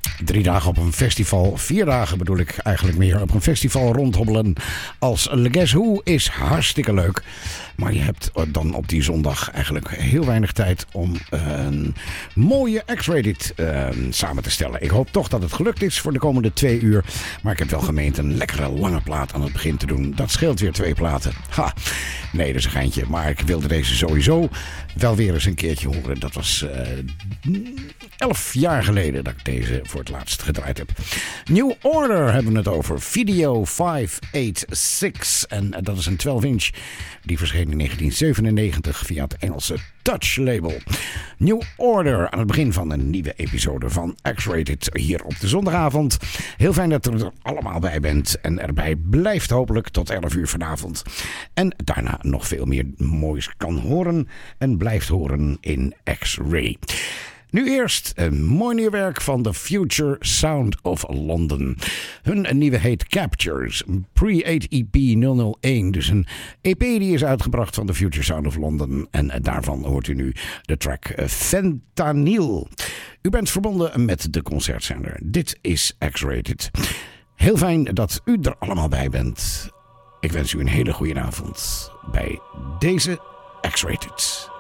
3 dagen op een festival, 4 dagen bedoel ik eigenlijk meer, op een festival rondhobbelen als Guess Who is hartstikke leuk. Maar je hebt dan op die zondag eigenlijk heel weinig tijd om een mooie X-Rated samen te stellen. Ik hoop toch dat het gelukt is voor de komende 2 uur. Maar ik heb wel gemeend een lekkere lange plaat aan het begin te doen. Dat scheelt weer 2 platen. Ha, nee, dat is een geintje. Maar ik wilde deze sowieso wel weer eens een keertje horen. Dat was 11 jaar geleden dat ik deze voor het laatst gedraaid heb. New Order hebben we het over. Video 586. En dat is een 12-inch. Die verscheen in 1997 via het Engelse Touch label. New Order aan het begin van een nieuwe episode van X-Rated hier op de zondagavond. Heel fijn dat u er allemaal bij bent en erbij blijft hopelijk tot 11 uur vanavond. En daarna nog veel meer moois kan horen en blijft horen in X-Ray. Nu eerst een mooi nieuw werk van The Future Sound of London. Hun nieuwe heet Captures, Pre-8 EP 001. Dus een EP die is uitgebracht van The Future Sound of London. En daarvan hoort u nu de track Fentanyl. U bent verbonden met de concertzender. Dit is X-Rated. Heel fijn dat u er allemaal bij bent. Ik wens u een hele goede avond bij deze X-Rated.